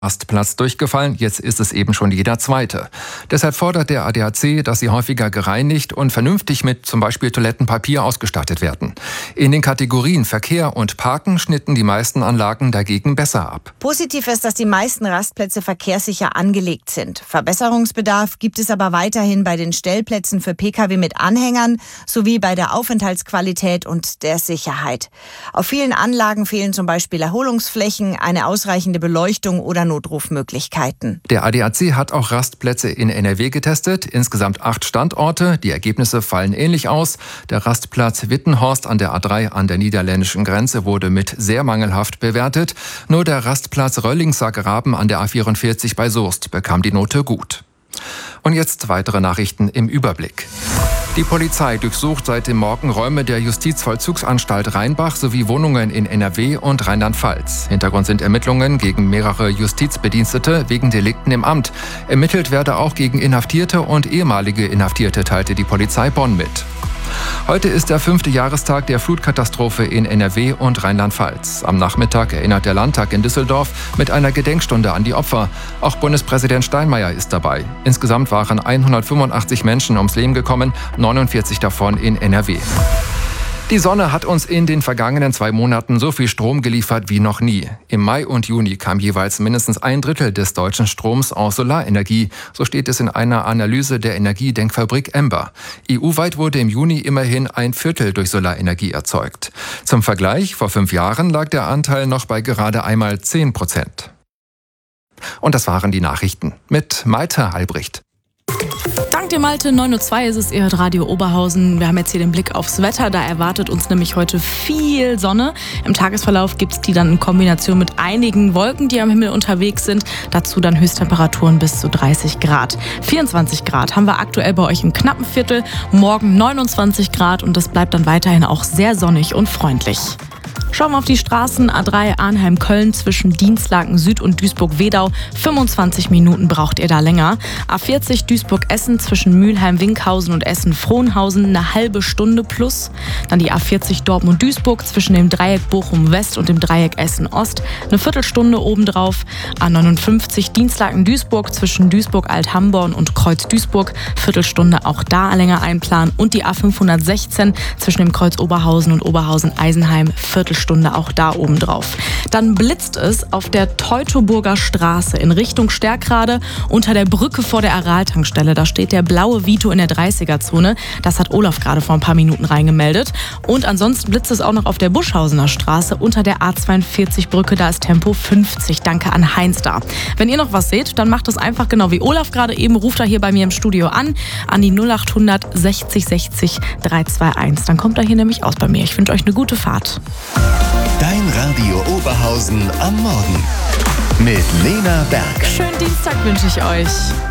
Rastplatz durchgefallen, jetzt ist es eben schon jeder zweite. Deshalb fordert der ADAC, dass sie häufiger gereinigt und vernünftig mit zum Beispiel Toilettenpapier ausgestattet werden. In den Kategorien Verkehr und Parken schnitten die meisten Anlagen dagegen besser ab. Positiv ist, dass die meisten Rastplätze verkehrssicher angelegt sind. Verbesserungsbedarf gibt es aber weiterhin bei den Stellplätzen für Pkw mit Anhängern sowie bei der Aufenthaltsqualität und der Sicherheit. Auf vielen Anlagen fehlen zum Beispiel Erholungsflächen, eine ausreichende Beleuchtung oder Notrufmöglichkeiten. Der ADAC hat auch Rastplätze in NRW getestet, insgesamt 8 Standorte. Die Ergebnisse fallen ähnlich aus. Der Rastplatz Wittenhorst an der A3 an der niederländischen Grenze wurde mit sehr mangelhaft bewertet. Nur der Rastplatz Röllingser Graben an der A44 bei Soest bekam die Note gut. Und jetzt weitere Nachrichten im Überblick. Die Polizei durchsucht seit dem Morgen Räume der Justizvollzugsanstalt Rheinbach sowie Wohnungen in NRW und Rheinland-Pfalz. Hintergrund sind Ermittlungen gegen mehrere Justizbedienstete wegen Delikten im Amt. Ermittelt werde auch gegen Inhaftierte und ehemalige Inhaftierte, teilte die Polizei Bonn mit. Heute ist der 5. Jahrestag der Flutkatastrophe in NRW und Rheinland-Pfalz. Am Nachmittag erinnert der Landtag in Düsseldorf mit einer Gedenkstunde an die Opfer. Auch Bundespräsident Steinmeier ist dabei. Insgesamt waren 185 Menschen ums Leben gekommen, 49 davon in NRW. Die Sonne hat uns in den vergangenen 2 Monaten so viel Strom geliefert wie noch nie. Im Mai und Juni kam jeweils mindestens 1/3 des deutschen Stroms aus Solarenergie. So steht es in einer Analyse der Energiedenkfabrik Ember. EU-weit wurde im Juni immerhin 1/4 durch Solarenergie erzeugt. Zum Vergleich, vor 5 Jahren lag der Anteil noch bei gerade einmal 10%. Und das waren die Nachrichten mit Malte Halbricht. Dank dir, Malte. 9.02 Uhr ist es, ihr hört Radio Oberhausen. Wir haben jetzt hier den Blick aufs Wetter. Da erwartet uns nämlich heute viel Sonne. Im Tagesverlauf gibt es die dann in Kombination mit einigen Wolken, die am Himmel unterwegs sind. Dazu dann Höchsttemperaturen bis zu 30 Grad. 24 Grad haben wir aktuell bei euch im Knappenviertel. Morgen 29 Grad und das bleibt dann weiterhin auch sehr sonnig und freundlich. Schauen wir auf die Straßen. A3 Arnheim-Köln zwischen Dienstlaken Süd und Duisburg-Wedau. 25 Minuten braucht ihr da länger. A40 Duisburg-Essen zwischen Mülheim-Winkhausen und Essen-Frohnhausen eine halbe Stunde plus. Dann die A40 Dortmund-Duisburg zwischen dem Dreieck Bochum-West und dem Dreieck Essen-Ost. Eine Viertelstunde obendrauf. A59 Dienstlaken-Duisburg zwischen Duisburg-Alt-Hamborn und Kreuz-Duisburg. Viertelstunde auch da länger einplanen. Und die A516 zwischen dem Kreuz Oberhausen und Oberhausen-Eisenheim. Viertelstunde auch da oben drauf. Dann blitzt es auf der Teutoburger Straße in Richtung Stärkrade unter der Brücke vor der Aral-Tankstelle. Da steht der blaue Vito in der 30er-Zone. Das hat Olaf gerade vor ein paar Minuten reingemeldet. Und ansonsten blitzt es auch noch auf der Buschhausener Straße unter der A42-Brücke. Da ist Tempo 50. Danke an Heinz da. Wenn ihr noch was seht, dann macht es einfach genau wie Olaf gerade eben. Ruft er hier bei mir im Studio an die 0800 60 60 321. Dann kommt er hier nämlich aus bei mir. Ich wünsche euch eine gute Fahrt. Dein Radio Oberhausen am Morgen mit Lena Berg. Schönen Dienstag wünsche ich euch.